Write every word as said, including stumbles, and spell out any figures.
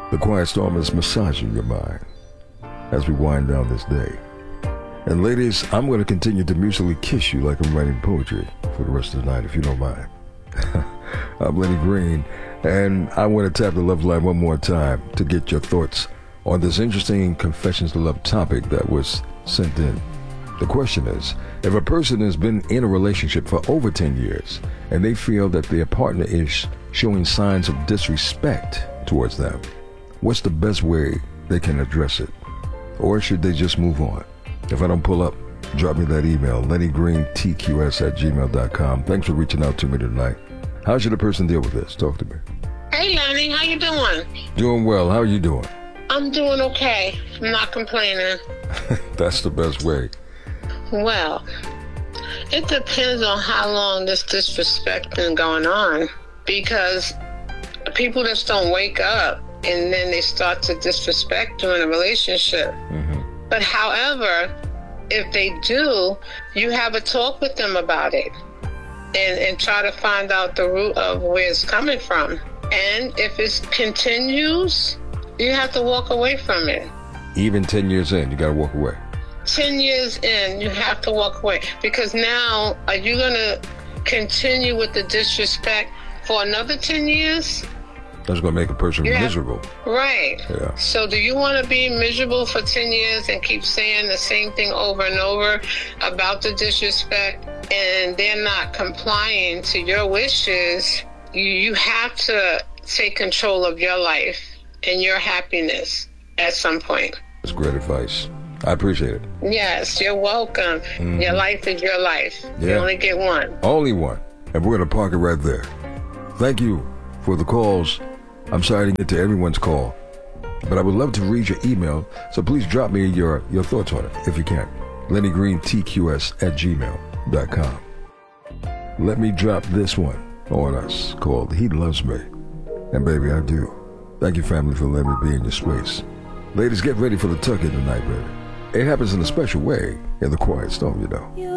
The quiet storm is massaging your mind as we wind down this day. And ladies, I'm going to continue to musically kiss you like I'm writing poetry for the rest of the night, if you don't mind. I'm Lenny Green, and I want to tap the love line one more time to get your thoughts on this interesting Confessions to Love topic that was sent in. The question is, if a person has been in a relationship for over ten years and they feel that their partner is showing signs of disrespect towards them, what's the best way they can address it? Or should they just move on? If I don't pull up, drop me that email, lenny green t q s at gmail dot com. Thanks for reaching out to me tonight. How should a person deal with this? Talk to me. Hey, Lenny, how you doing? Doing well. How are you doing? I'm doing okay. I'm not complaining. That's the best way. Well, it depends on how long this disrespect been going on, because people just don't wake up and then they start to disrespect you in a relationship. Mm-hmm. But however, if they do, you have a talk with them about it and, and try to find out the root of where it's coming from. And if it continues, you have to walk away from it. Even ten years in, you got to walk away. ten years in, you have to walk away. Because now, are you going to continue with the disrespect for another ten years? That's going to make a person have, miserable. Right. Yeah. So do you want to be miserable for ten years and keep saying the same thing over and over about the disrespect, and they're not complying to your wishes? You, you have to take control of your life and your happiness at some point. That's great advice. I appreciate it. Yes, you're welcome. Mm-hmm. Your life is your life. Yeah. You only get one. Only one. And we're going to park it right there. Thank you for the calls. I'm sorry I didn't get to everyone's call, but I would love to read your email, so please drop me your, your thoughts on it, if you can. lenny green t q s at gmail dot com. Let me drop this one on us called He Loves Me. And baby, I do. Thank you, family, for letting me be in your space. Ladies, get ready for the tuck-in tonight, baby. It happens in a special way in the quiet storm, you know.